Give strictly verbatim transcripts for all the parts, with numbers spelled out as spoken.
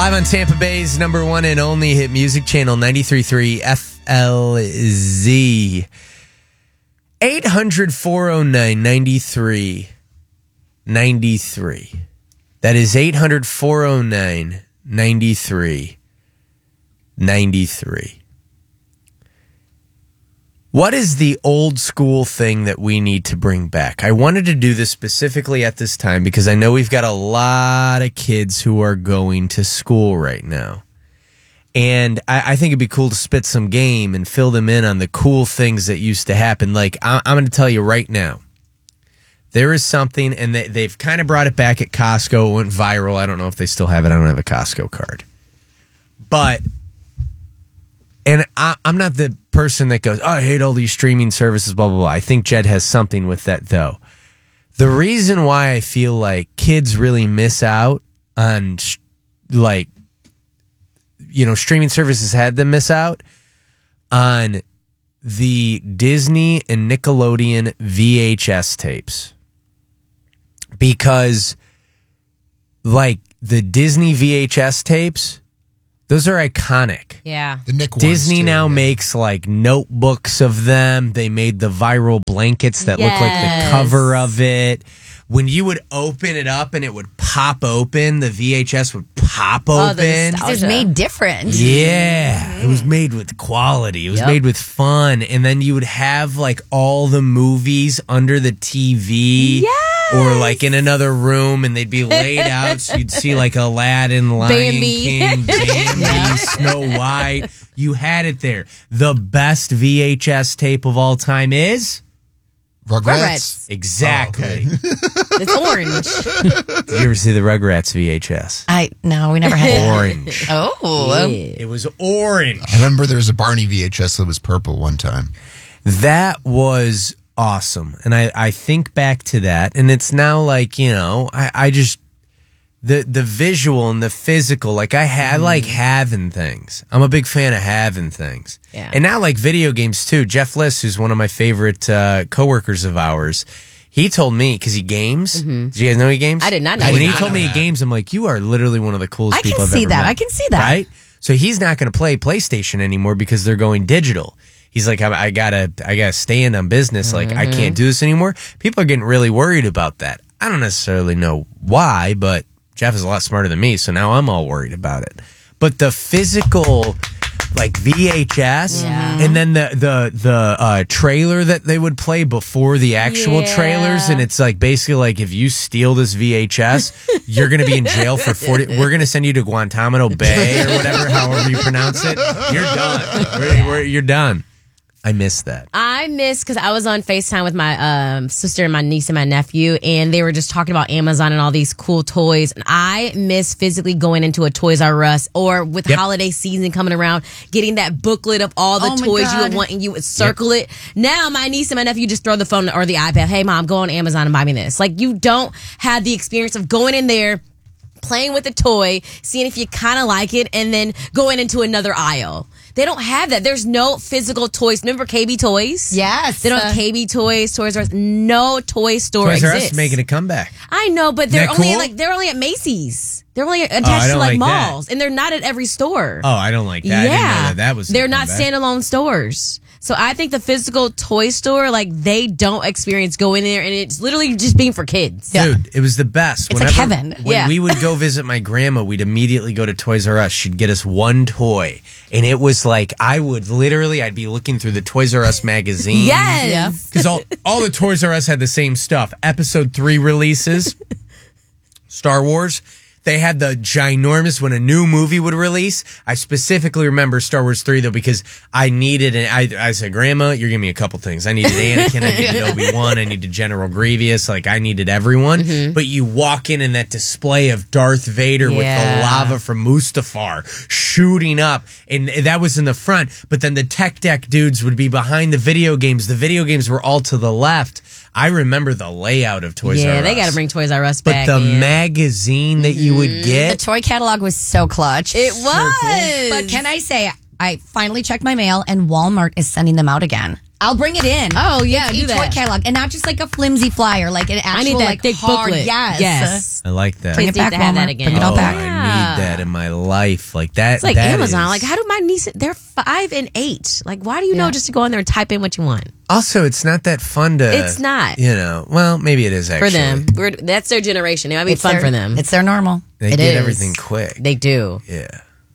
I'm on Tampa Bay's number one and only hit music channel, ninety-three point three F L Z. eight hundred, four oh nine, ninety-three ninety-three. That is eight hundred, four oh nine, ninety-three ninety-three. What is the old school thing that we need to bring back? I wanted to do this specifically at this time because I know we've got a lot of kids who are going to school right now. And I, I think it'd be cool to spit some game and fill them in on the cool things that used to happen. Like, I, I'm going to tell you right now, there is something, and they, they've kind of brought it back at Costco. It went viral. I don't know if they still have it. I don't have a Costco card. But... And I, I'm not the person that goes, oh, I hate all these streaming services, blah, blah, blah. I think Jed has something with that, though. The reason why I feel like kids really miss out on, like, you know, streaming services had them miss out on the Disney and Nickelodeon V H S tapes. Because, like, the Disney V H S tapes... Those are iconic. Yeah. The Nick Disney ones too, now yeah. makes like notebooks of them. They made the viral blankets that Yes. look like the cover of it. When you would open it up and it would pop open, the V H S would pop Oh, the open. nostalgia. It's made different. Yeah, it was made with quality. It was Yep. made with fun. And then you would have like all the movies under the T V. Yes. Or like in another room and they'd be laid out. So you'd see like Aladdin, Lion Bambi. King, Bambi, Snow White. You had it there. The best V H S tape of all time is? Rugrats. Rugrats. Exactly. Oh, okay. It's orange. Did you ever see the Rugrats V H S? I no, we never had that. Orange. Oh, It was orange. I remember there was a Barney V H S that was purple one time. That was awesome. And I, I think back to that, and it's now like, you know, I, I just, the the visual and the physical, like I had Mm. like having things. I'm a big fan of having things. Yeah. And now like video games too. Jeff Liss, who's one of my favorite uh, coworkers of ours, he told me, because he games. Mm-hmm. Do you guys know he games? I did not know When he he did. told me he games, I'm like, you are literally one of the coolest I can people I've see ever that. met. I can see that. Right? So he's not going to play PlayStation anymore because they're going digital. He's like, I, I gotta, I gotta stand on business. Like, I can't do this anymore. People are getting really worried about that. I don't necessarily know why, but Jeff is a lot smarter than me, so now I'm all worried about it. But the physical, like V H S, Yeah. and then the the the uh, trailer that they would play before the actual Yeah. trailers, and it's like basically like if you steal this V H S, you're gonna be in jail for forty. We're gonna send you to Guantanamo Bay or whatever, however you pronounce it. You're done. We're, we're, you're done. I miss that. I miss because I was on FaceTime with my um, sister and my niece and my nephew, and they were just talking about Amazon and all these cool toys. And I miss physically going into a Toys R Us or with Yep. holiday season coming around, getting that booklet of all the Oh my toys you God. would want, and you would circle it. Now my niece and my nephew just throw the phone or the iPad. Hey, mom, go on Amazon and buy me this. Like, you don't have the experience of going in there, playing with the toy, seeing if you kind of like it, and then going into another aisle. They don't have that. There's no physical toys. Remember K B Toys? Yes. They don't have Uh, K B Toys, Toys R Us. No toy store Toys R exists. Us making a comeback. I know, but they're Isn't that only at, cool? like they're only at Macy's. They're only attached I to don't like, like that. malls, and they're not at every store. Oh, I don't like that. I yeah, didn't know that, that was. they're a not comeback. standalone stores. So I think the physical toy store, like, they don't experience going there, and it's literally just being for kids. Dude, it was the best. It's like Whenever- heaven. When Yeah. we would go visit my grandma, we'd immediately go to Toys R Us. She'd get us one toy. And it was like, I would literally, I'd be looking through the Toys R Us magazine. Yes. Yeah. Because all, all the Toys R Us had the same stuff. Episode three releases, Star Wars. They had the ginormous, when a new movie would release. I specifically remember Star Wars three, though, because I needed, and I, I said, Grandma, you're giving me a couple things. I needed Anakin, I needed Obi-Wan, I needed General Grievous. Like, I needed everyone. Mm-hmm. But you walk in and that display of Darth Vader with the Yeah. lava from Mustafar shooting up. And that was in the front. But then the tech deck dudes would be behind the video games. The video games were all to the left. I remember the layout of Toys R Us. Yeah, they got to bring Toys R Us But back. the in. magazine that you would The get. toy catalog was so clutch. It was. But can I say, I finally checked my mail and Walmart is sending them out again. I'll bring it in. Oh, yeah, It's do a that. toy catalog, and not just like a flimsy flyer, like an actual I need that like thick hard. booklet. Yes, Yes. I like that. Bring Kids it back, need to have that Walmart. again. Bring it all oh, back. I Yeah. need that in my life. Like that. It's like that Amazon. is- Like, how do my nieces? They're five and eight. Like, why do you know Yeah. just to go in there and type in what you want Also, it's not that fun to. It's not. You know. Well, maybe it is actually for them? We're, that's their generation. It might be It's fun their- for them. It's their normal. They It get is. everything quick. They do. yeah.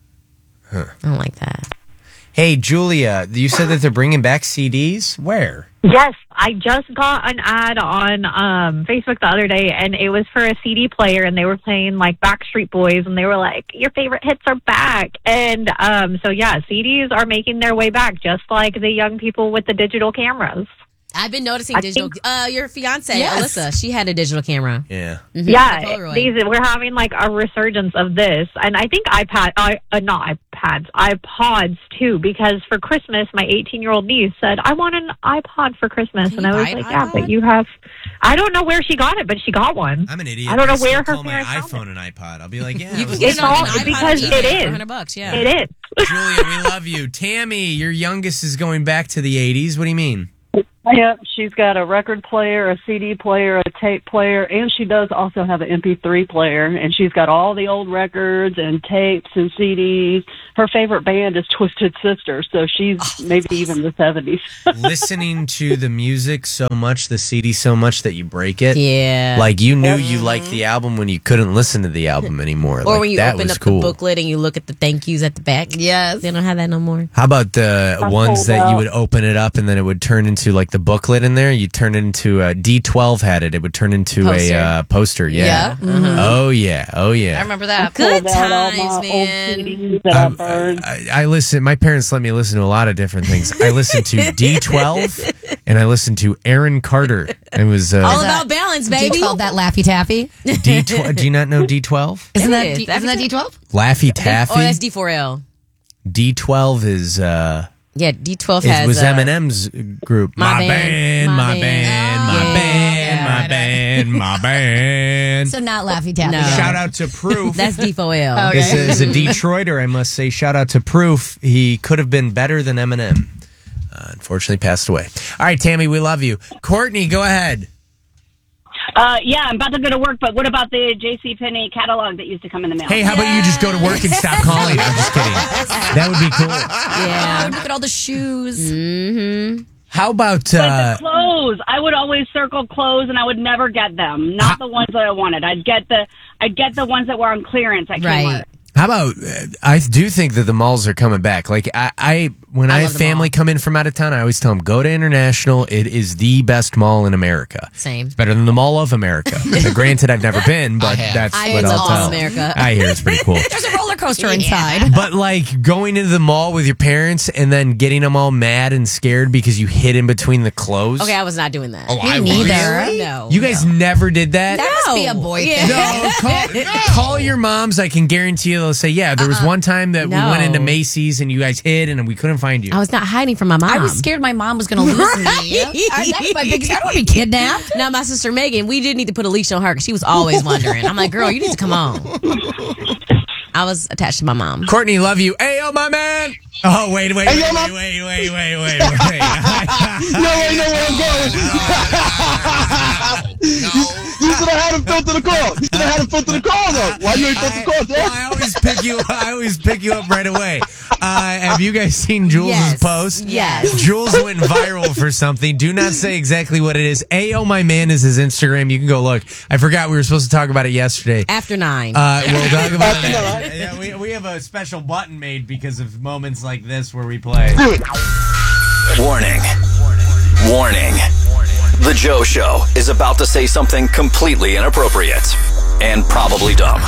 I don't like that. Hey, Julia, you said that they're bringing back C Ds. Where? Yes, I just got an ad on um, Facebook the other day, and it was for a C D player, and they were playing like Backstreet Boys, and they were like, "Your favorite hits are back." And um, so, yeah, C Ds are making their way back, just like the young people with the digital cameras. I've been noticing I digital. think- uh, your fiance, Yes. Alyssa, she had a digital camera. Yeah. Mhm, Yeah, the Polaroid. these we're having like a resurgence of this, and I think iPad, I uh, not iPads, iPods too, because for Christmas, my eighteen-year-old niece said, "I want an iPod for Christmas," Can and you I was buy an like, "Yeah, iPod? but you have." I don't know where she got it, but she got one. I'm an idiot. I don't know still where her call my parents found iPhone an iPod. I'll be like, yeah. You it can was get It's it on all- an iPod because on it eBay is. for a hundred bucks. Yeah, It is. Julia, we love you. Tammy, your youngest is going back to the eighties. What do you mean? Yep, she's got a record player, a C D player, a tape player, and she does also have an M P three player. And she's got all the old records and tapes and C Ds. Her favorite band is Twisted Sister, so she's maybe even the seventies. Listening to the music so much, the C D so much that you break it. yeah. Like you knew you liked the album when you couldn't listen to the album anymore. or like, when you that open was up cool. the booklet and you look at the thank yous at the back. Yes. They don't have that no more. How about the I'm ones sold that you out. would open it up and then it would turn into like the booklet in there? You turn it into a D twelve had it. It would turn into Poster. a uh, poster. Yeah. Yeah. Oh yeah. Oh yeah. I remember that. Good Pulled out all times, my man. old C Ds that I Um, burned. I, I listen. My parents let me listen to a lot of different things. I listened to D twelve and I listened to Aaron Carter. It was All uh, about balance, Do you baby. call that Laffy Taffy? D twelve. Do you not know D twelve? Isn't It that is. D- isn't that D twelve? Laffy Oh, Taffy. that's D four L. D twelve is uh, Yeah, D twelve it has. was uh, Eminem's group. My My Band, band, My my Band. band, Oh, my yeah. band, my Yeah. band, my band. So not Laffy Taffy. No. Shout out to Proof. That's D four L. Okay. As a, as a Detroiter, I must say, shout out to Proof. He could have been better than Eminem. Uh, unfortunately, passed away. All right, Tammy, we love you. Courtney, go ahead. Uh, yeah, I'm about to go to work, but what about the JCPenney catalog that used to come in the mail? Hey, how about you just go to work and stop calling? I'm just kidding. That would be cool. Yeah. Look at all the shoes. Mm-hmm. How about But uh, the clothes, I would always circle clothes, and I would never get them. Not the ones that I wanted. I'd get the, I'd get the ones that were on clearance at Right. Kmart. how about? Uh, I do think that the malls are coming back. Like I, I when I, I have love the family mall. come in from out of town, I always tell them go to International. It is the best mall in America. Same. It's better than the Mall of America. Now, granted, I've never been, but have. that's I what it's I'll all tell. America. I hear it's pretty cool. There's a roller coaster inside. But like going into the mall with your parents and then getting them all mad and scared because you hid in between the clothes. Okay, I was not doing that. Oh, I Me was. neither. No. You guys never did that? That must be a boy Yeah. thing. No, call, call your moms. I can guarantee you they'll say, yeah, there was one time that No. we went into Macy's and you guys hid and we couldn't find you. I was not hiding from my mom. I was scared my mom was going to lose me. I, that was my biggest. I don't want to be kidnapped. Now, my sister Megan, we did need to put a leash on her because she was always wondering. I'm like, girl, you need to come on. I was attached to my mom. Courtney, love you. Hey, yo, my man. Oh, wait, wait, Hey, wait, yo, wait, my- wait, wait, wait, wait, wait. You already know where I'm going. You should have had him filter the call. You should have had him filter the call, though. Why you ain't filter the call, Well, I always pick you. I always pick you up right away. Uh, have you guys seen Jules' Yes. post? Yes. Jules went viral for something. Do not say exactly what it is. Ayo, my man is his Instagram. You can go look. I forgot we were supposed to talk about it yesterday. After nine. Uh, we'll talk about After it. nine. Yeah, we, we have a special button made because of moments like this where we play. Do it. Warning. Warning. The Joe Show is about to say something completely inappropriate and probably dumb.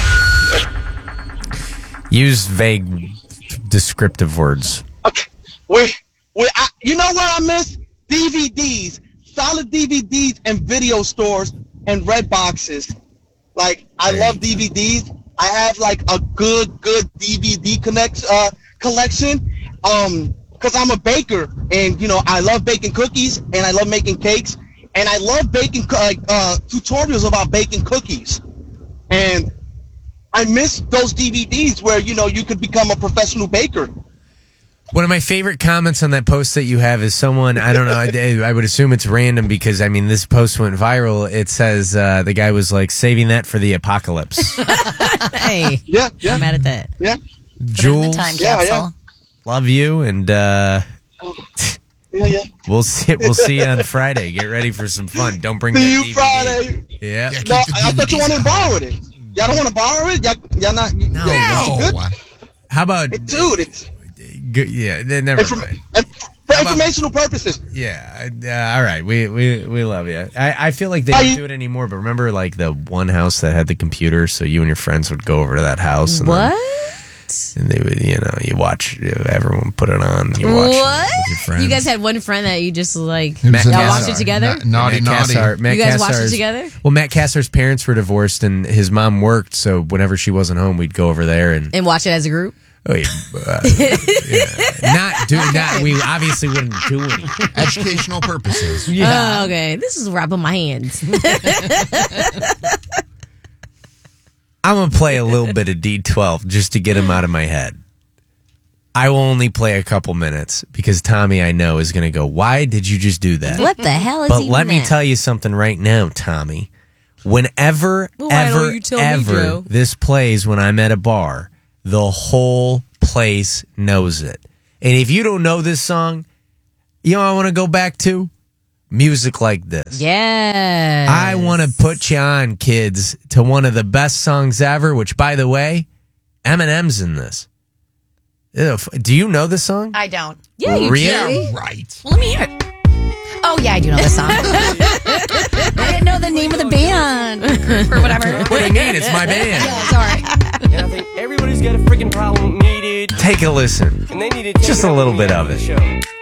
Use vague, descriptive words. Okay. We, we, I, you know what I miss? D V Ds. Solid D V Ds and video stores and red boxes. Like, I love D V Ds. I have, like, a good, good D V D connect, uh, collection. Um, because I'm a baker. And, you know, I love baking cookies. And I love making cakes. And I love baking, uh, uh, tutorials about baking cookies. And I miss those D V Ds where, you know, you could become a professional baker. One of my favorite comments on that post that you have is someone, I don't know, I, I would assume it's random because, I mean, this post went viral. It says uh, the guy was like, saving that for the apocalypse. Hey, Yeah, yeah, I'm mad at that. yeah. Jules, Time Yeah, capsule. yeah. love you, and uh, Yeah, yeah. we'll see. We'll see you on Friday. Get ready for some fun. Don't bring that See you D V D. Friday. Yeah. Yeah, No, keep the I, I thought you D V Ds wanted to coming. borrow it. Y'all don't want to borrow it? Y'all, y'all not? No, y'all, no. Good? How about? It, dude, it's Good, yeah, then never inform- mind. and for How about- informational purposes. Yeah, uh, all right. We, we we love you. I, I feel like they Are don't you- do it anymore. But remember, like the one house that had the computer, so you and your friends would go over to that house. And What? Then, and they would, you know, you watch. Everyone put it on. You watch it What? with your friends. You guys had one friend that you just like. It was Matt a Y'all Cassar. watched it together? Na- naughty, Matt naughty. Cassar- Matt You guys watched it Cassar's- together? Well, Matt Cassar's parents were divorced, and his mom worked. So whenever she wasn't home, we'd go over there and. And watch it as a group? Oh, yeah, uh, yeah. Not do not. We obviously wouldn't do anything. Educational purposes. Oh, okay. This is where I put my hands. I'm gonna play a little bit of D twelve just to get him out of my head. I will only play a couple minutes because Tommy, I know, is gonna go, why did you just do that? What the hell is But even let me that? tell you something right now, Tommy. Whenever, Well, why don't ever, you tell me, ever Joe? this plays when I'm at a bar, the whole place knows it. And if you don't know this song, you know what I want to go back to? Music like this. Yeah. I want to put you on, kids, to one of the best songs ever, which, by the way, Eminem's in this. Ew, f- Do you know this song? I don't. Yeah, you Really? do. Yeah, right. Well, let me hear it. Oh, yeah, I do know the song. I didn't know the name of the band or whatever. What do you mean? It's my band. Yeah, sorry. And I think everybody's got a freaking problem needed. Take a listen. And they need to take Just it a up little on bit the of end it. the show.